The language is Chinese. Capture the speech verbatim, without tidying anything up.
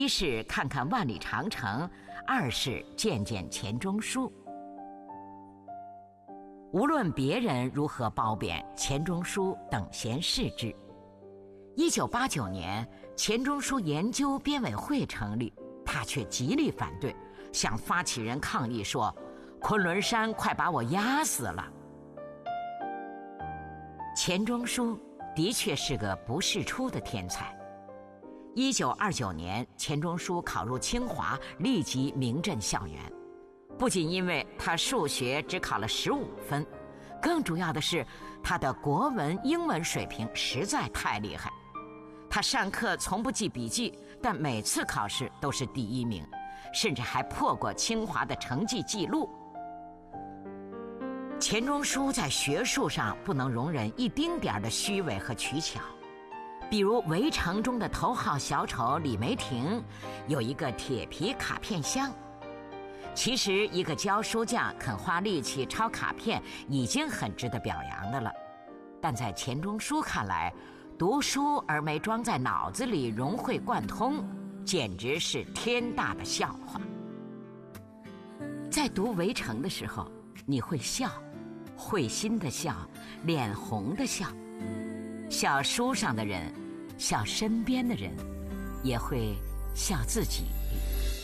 一是看看万里长城，二是见见钱钟书。无论别人如何褒贬，钱钟书等闲视之。一九八九年，钱钟书研究编委会成立，他却极力反对，向发起人抗议说：“昆仑山快把我压死了。”钱钟书的确是个不世出的天才。一九二九年，钱钟书考入清华，立即名震校园。不仅因为他数学只考了十五分，更主要的是他的国文、英文水平实在太厉害。他上课从不记笔记，但每次考试都是第一名，甚至还破过清华的成绩记录。钱钟书在学术上不能容忍一丁点的虚伪和取巧，比如《围城》中的头号小丑李梅婷有一个铁皮卡片箱。其实一个教书匠肯花力气抄卡片已经很值得表扬的了，但在钱钟书看来，读书而没装在脑子里融会贯通，简直是天大的笑话。在读《围城》的时候，你会笑，会心的笑，脸红的笑，笑书上的人，笑身边的人，也会笑自己。